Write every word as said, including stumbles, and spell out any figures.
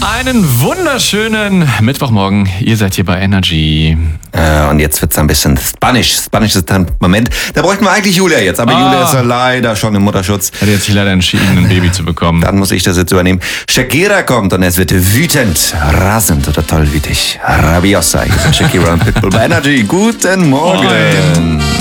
Einen wunderschönen Mittwochmorgen. Ihr seid hier bei Energy. Äh, und jetzt wird's ein bisschen Spanisch. Spanisch ist ein Moment. Da bräuchten wir eigentlich Julia jetzt. Aber Ah. Julia ist ja leider schon im Mutterschutz. Hat jetzt sich leider entschieden, ein Baby zu bekommen. Dann muss ich das jetzt übernehmen. Shakira kommt und es wird wütend, rasend oder tollwütig. Rabiosa. Hier sind Shakira und Pitbull bei Energy. Guten Morgen. Moin.